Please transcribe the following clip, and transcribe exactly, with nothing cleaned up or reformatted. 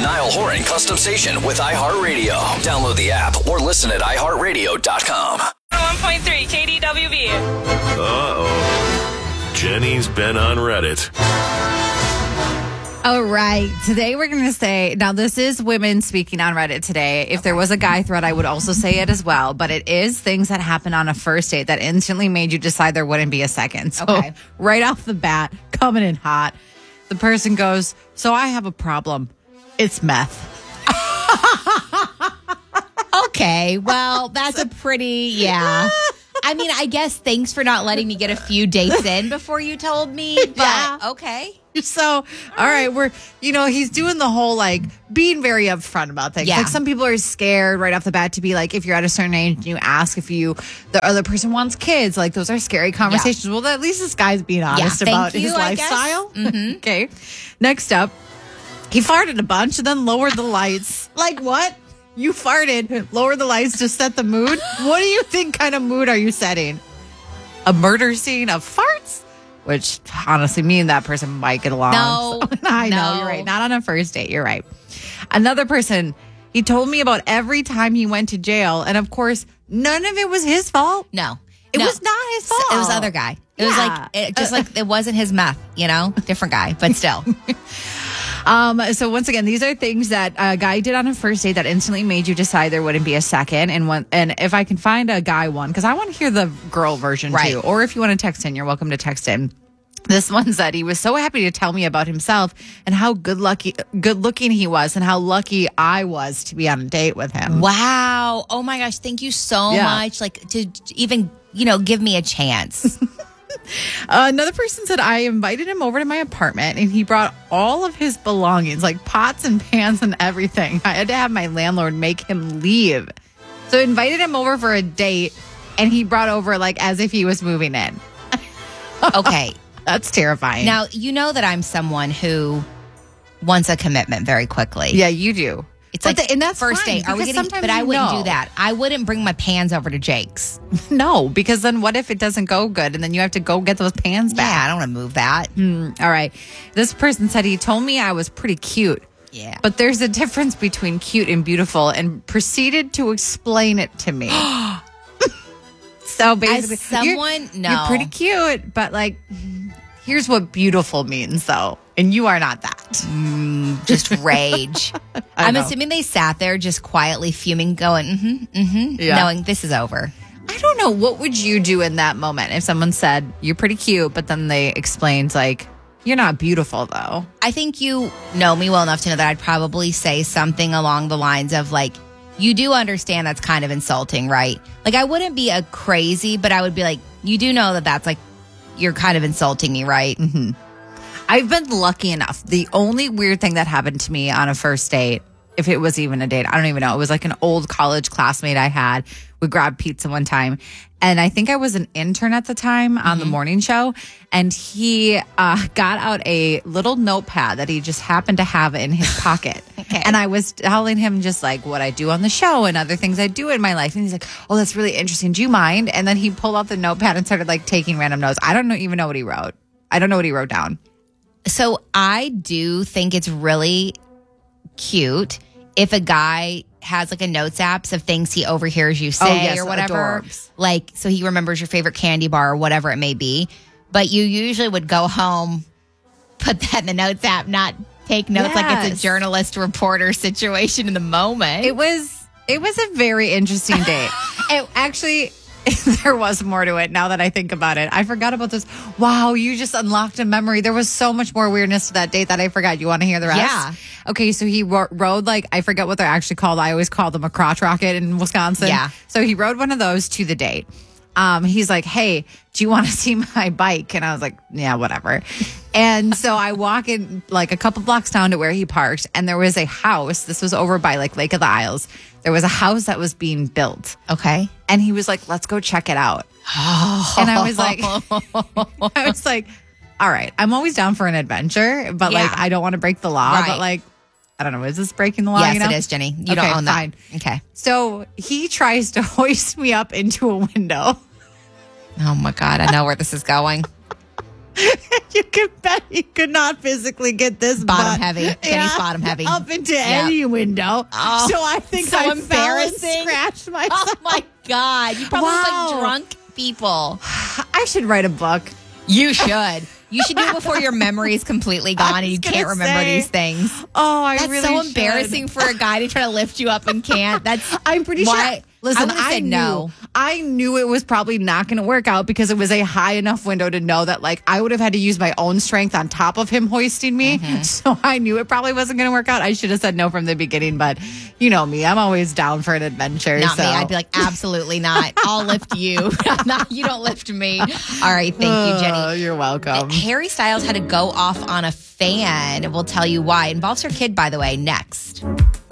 Niall Horan Custom Station with iHeartRadio. Download the app or listen at i heart radio dot com. one point three K D W B. Uh-oh. Jenny's been on Reddit. All right. Today we're going to say, now this is women speaking on Reddit today. If there was a guy thread, I would also say it as well. But it is things that happen on a first date that instantly made you decide there wouldn't be a second. So Okay. right off the bat, coming in hot, the person goes, so I have a problem. It's meth. Okay, well, that's a pretty, yeah. I mean, I guess thanks for not letting me get a few dates in before you told me, but Yeah. okay. So, all right, we're, you know, he's doing the whole like being very upfront about things. Yeah. Like some people are scared right off the bat to be like, if you're at a certain age and you ask if you, the other person wants kids, like those are scary conversations. Well, at least this guy's being honest thank about you, his I guess. lifestyle. Mm-hmm. Okay. Next up, he farted a bunch and then lowered the lights. Like what? You farted, lowered the lights to set the mood? What do you think kind of mood are you setting? A murder scene of farts? Which, honestly, me and that person might get along. No, So- I know, no. you're right. Not on a first date. You're right. Another person, he told me about every time he went to jail. And, of course, none of it was his fault. No. It No. was not his fault. It was the other guy. It was Yeah. like, it, just like, it wasn't his meth, you know? Different guy, but still. Um, so once again, these are things that a guy did on a first date that instantly made you decide there wouldn't be a second. And one, and if I can find a guy one, because I want to hear the girl version Right. too. Or if you want to text in, you're welcome to text in. This one said he was so happy to tell me about himself and how good lucky, good looking he was, and how lucky I was to be on a date with him. Wow. Oh my gosh. Thank you so Yeah. much. Like, to even, you know, give me a chance. Uh, another person said I invited him over to my apartment and he brought all of his belongings, like pots and pans and everything. I had to have my landlord make him leave. So I invited him over for a date and he brought over like as if he was moving in. Okay. That's terrifying. Now, you know that I'm someone who wants a commitment very quickly. yeah, you do. It's But like, the- and that's first fine, date. Are we because getting, sometimes but I you wouldn't know. do that. I wouldn't bring my pans over to Jake's. No, because then what if it doesn't go good and then you have to go get those pans Yeah, back? I don't want to move that. All right. This person said he told me I was pretty cute. Yeah. But there's a difference between cute and beautiful, and proceeded to explain it to me. So basically, As someone, you're, no. you're pretty cute, but like, here's what beautiful means, though, and you are not that. Just rage. I I'm know. assuming they sat there just quietly fuming, going, mm-hmm, mm-hmm, Yeah. knowing this is over. I don't know, what would you do in that moment if someone said you're pretty cute, but then they explained like you're not beautiful, though? I think you know me well enough to know that I'd probably say something along the lines of like, you do understand that's kind of insulting, right? Like, I wouldn't be a crazy, but I would be like, you do know that that's like, you're kind of insulting me, right? Mm-hmm. I've been lucky enough. The only weird thing that happened to me on a first date, if it was even a date, I don't even know. It was like an old college classmate I had. We grabbed pizza one time. And I think I was an intern at the time on the morning show. And he uh, got out a little notepad that he just happened to have in his pocket. Okay. And I was telling him just like what I do on the show and other things I do in my life. And he's like, oh, that's really interesting. Do you mind? And then he pulled out the notepad and started like taking random notes. I don't know, even know what he wrote. I don't know what he wrote down. So I do think it's really cute if a guy has like a notes apps of things he overhears you say Oh, yes, or whatever. adorbs. Like, so he remembers your favorite candy bar or whatever it may be. But you usually would go home, put that in the notes app, not take notes like it's Yes. a journalist reporter situation in the moment. It was it was a very interesting date. It actually there was more to it now that I think about it. I forgot about this. Wow, you just unlocked a memory. There was so much more weirdness to that date that I forgot. You want to hear the rest? Yeah. Okay, so he ro- rode like, I forget what they're actually called. I always call them a crotch rocket in Wisconsin. Yeah. So he rode one of those to the date. Um, he's like, hey, do you want to see my bike? And I was like, yeah, whatever. And so I walk in like a couple blocks down to where he parked, and there was a house. This was over by like Lake of the Isles. There was a house that was being built. okay. And he was like, let's go check it out. And I was like, I was like, all right, I'm always down for an adventure, but Yeah. like, I don't want to break the law. Right. But like, I don't know, is this breaking the law? Yes, you know? it is, Jenny. You Okay, don't own that. fine. Okay. So he tries to hoist me up into a window. Oh my God. I know where this is going. You can bet he could not physically get this Bottom butt, heavy. Kenny's bottom heavy. up into Yep. any window. Oh, so I think so I fell and embarrassing. scratched myself. Oh my God. You probably look Wow. like drunk people. I should write a book. You should. You should do it before your memory is completely gone and you was can't gonna remember say. these things. Oh, I That's really so should. embarrassing for a guy to try to lift you up and can't. That's I'm pretty why, sure. Listen, I, would've I, said knew, no. I knew it was probably not going to work out because it was a high enough window to know that, like, I would have had to use my own strength on top of him hoisting me. Mm-hmm. So I knew it probably wasn't going to work out. I should have said no from the beginning, but you know me, I'm always down for an adventure. Not so. me. I'd be like, absolutely not. I'll lift you. Not, you don't lift me. All right. Thank you, Jenny. Oh, you're welcome. Harry Styles had to go off on a fan. We'll tell you why. Involves her kid, by the way, next.